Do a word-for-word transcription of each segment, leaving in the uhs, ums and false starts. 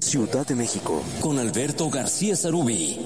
Ciudad de México, con Alberto García Sarubí.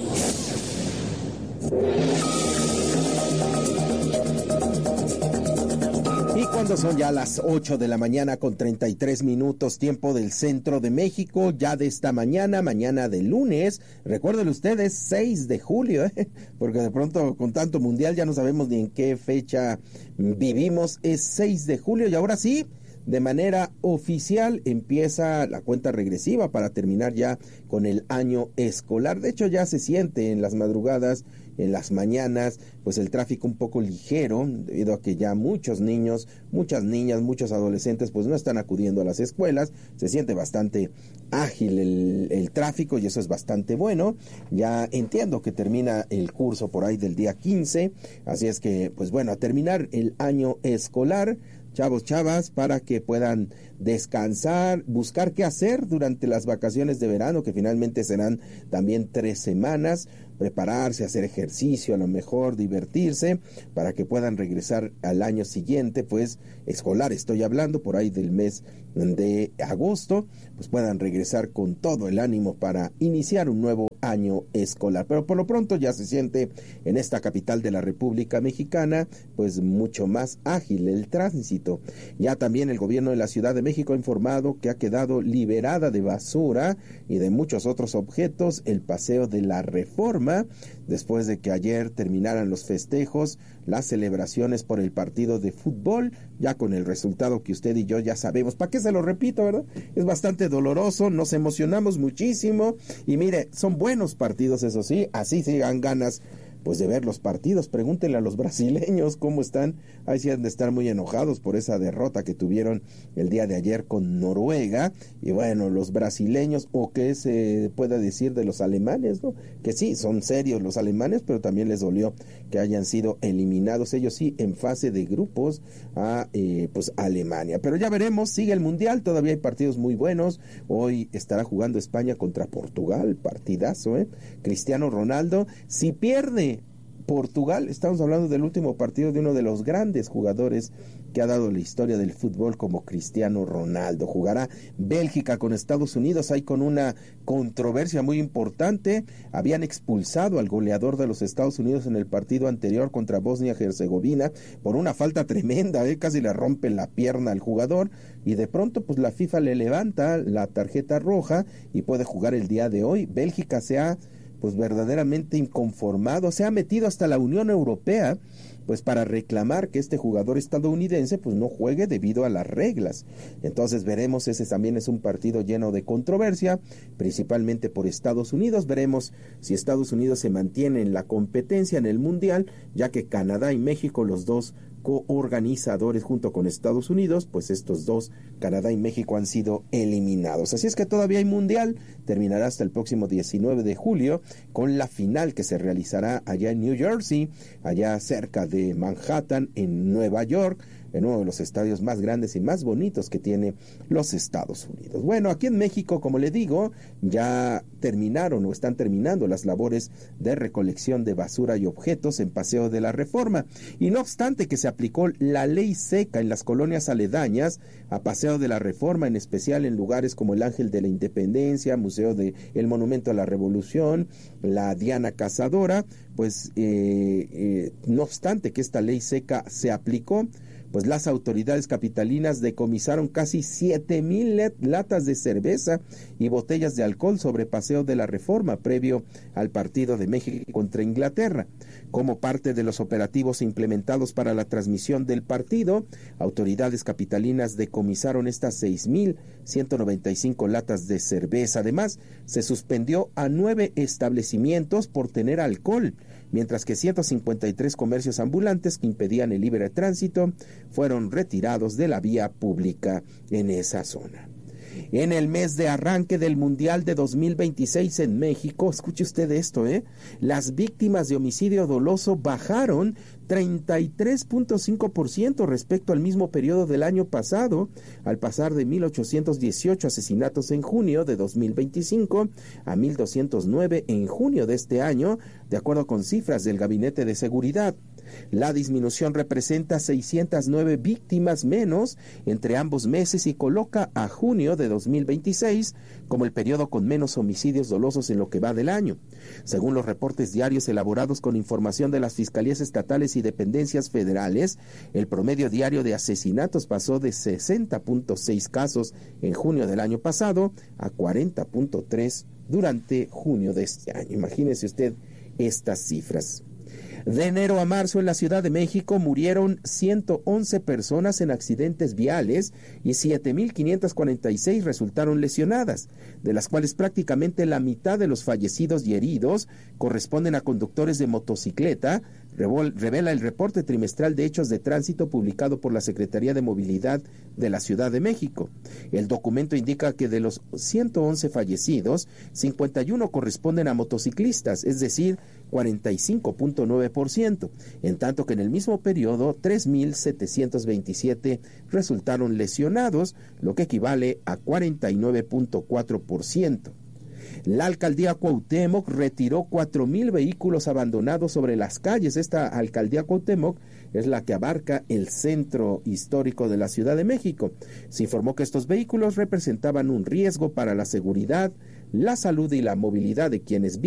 Y cuando son ya las ocho de la mañana con treinta y tres minutos, tiempo del centro de México, ya de esta mañana, mañana de lunes, recuerden ustedes, seis de julio, ¿eh? Porque de pronto con tanto mundial ya no sabemos ni en qué fecha vivimos, es seis de julio y ahora sí, de manera oficial empieza la cuenta regresiva para terminar ya con el año escolar. De hecho ya se siente en las madrugadas, en las mañanas, pues el tráfico un poco ligero, debido a que ya muchos niños, muchas niñas, muchos adolescentes pues no están acudiendo a las escuelas. Se siente bastante ágil el, el tráfico y eso es bastante bueno. Ya entiendo que termina el curso por ahí del día quince, así es que pues bueno, a terminar el año escolar, chavos, chavas, para que puedan descansar, buscar qué hacer durante las vacaciones de verano, que finalmente serán también tres semanas, prepararse, hacer ejercicio, a lo mejor divertirse, para que puedan regresar al año siguiente, pues escolar estoy hablando, por ahí del mes de agosto, pues puedan regresar con todo el ánimo para iniciar un nuevo año escolar. Pero por lo pronto ya se siente en esta capital de la República Mexicana pues mucho más ágil el tránsito. Ya también el gobierno de la Ciudad de México ha informado que ha quedado liberada de basura y de muchos otros objetos el Paseo de la Reforma, después de que ayer terminaran los festejos, las celebraciones por el partido de fútbol, ya con el resultado que usted y yo ya sabemos. ¿Para qué se lo repito, verdad? Es bastante doloroso, nos emocionamos muchísimo y mire, son buenos partidos, eso sí, así se dan ganas pues de ver los partidos. Pregúntenle a los brasileños cómo están, ahí sí han de estar muy enojados por esa derrota que tuvieron el día de ayer con Noruega. Y bueno, los brasileños, o qué se pueda decir de los alemanes, ¿no? Que sí, son serios los alemanes, pero también les dolió que hayan sido eliminados, ellos sí, en fase de grupos a eh, pues Alemania. Pero ya veremos, sigue el mundial, todavía hay partidos muy buenos. Hoy estará jugando España contra Portugal, partidazo, ¿eh? Cristiano Ronaldo, si pierde Portugal, estamos hablando del último partido de uno de los grandes jugadores que ha dado la historia del fútbol como Cristiano Ronaldo. Jugará Bélgica con Estados Unidos, hay con una controversia muy importante. Habían expulsado al goleador de los Estados Unidos en el partido anterior contra Bosnia-Herzegovina por una falta tremenda, ¿eh? Casi le rompen la pierna al jugador y de pronto pues la FIFA le levanta la tarjeta roja y puede jugar el día de hoy. Bélgica se ha pues verdaderamente inconformado, se ha metido hasta la Unión Europea pues para reclamar que este jugador estadounidense pues no juegue debido a las reglas. Entonces veremos, ese también es un partido lleno de controversia, principalmente por Estados Unidos. Veremos si Estados Unidos se mantiene en la competencia en el mundial, ya que Canadá y México, los dos coorganizadores junto con Estados Unidos, pues estos dos, Canadá y México, han sido eliminados. Así es que todavía hay mundial, terminará hasta el próximo diecinueve de julio con la final que se realizará allá en New Jersey, allá cerca de Manhattan, en Nueva York, en uno de los estadios más grandes y más bonitos que tiene los Estados Unidos. Bueno, aquí en México, como le digo, ya terminaron o están terminando las labores de recolección de basura y objetos en Paseo de la Reforma. Y no obstante que se aplicó la ley seca en las colonias aledañas a Paseo de la Reforma, en especial en lugares como el Ángel de la Independencia, Museo de el Monumento a la Revolución, la Diana Cazadora, pues eh, eh, no obstante que esta ley seca se aplicó, pues las autoridades capitalinas decomisaron casi siete mil latas de cerveza y botellas de alcohol sobre Paseo de la Reforma previo al partido de México contra Inglaterra. Como parte de los operativos implementados para la transmisión del partido, autoridades capitalinas decomisaron estas seis mil ciento noventa y cinco latas de cerveza. Además, se suspendió a nueve establecimientos por tener alcohol, mientras que ciento cincuenta y tres comercios ambulantes que impedían el libre tránsito fueron retirados de la vía pública en esa zona. En el mes de arranque del Mundial de dos mil veintiséis en México, escuche usted esto, ¿eh? Las víctimas de homicidio doloso bajaron treinta y tres punto cinco por ciento respecto al mismo periodo del año pasado, al pasar de mil ochocientos dieciocho asesinatos en junio de dos mil veinticinco a mil doscientos nueve en junio de este año, de acuerdo con cifras del Gabinete de Seguridad. La disminución representa seiscientas nueve víctimas menos entre ambos meses y coloca a junio de dos mil veintiséis como el periodo con menos homicidios dolosos en lo que va del año. Según los reportes diarios elaborados con información de las fiscalías estatales y dependencias federales, el promedio diario de asesinatos pasó de sesenta punto seis casos en junio del año pasado a cuarenta punto tres durante junio de este año. Imagínese usted estas cifras. De enero a marzo en la Ciudad de México murieron ciento once personas en accidentes viales y siete mil quinientas cuarenta y seis resultaron lesionadas, de las cuales prácticamente la mitad de los fallecidos y heridos corresponden a conductores de motocicleta, revela el reporte trimestral de hechos de tránsito publicado por la Secretaría de Movilidad de la Ciudad de México. El documento indica que de los ciento once fallecidos, cincuenta y uno corresponden a motociclistas, es decir, cuarenta y cinco punto nueve por ciento, en tanto que en el mismo periodo tres mil setecientos veintisiete resultaron lesionados, lo que equivale a cuarenta y nueve punto cuatro por ciento. La alcaldía Cuauhtémoc retiró cuatro mil vehículos abandonados sobre las calles. Esta alcaldía Cuauhtémoc es la que abarca el centro histórico de la Ciudad de México. Se informó que estos vehículos representaban un riesgo para la seguridad, la salud y la movilidad de quienes viven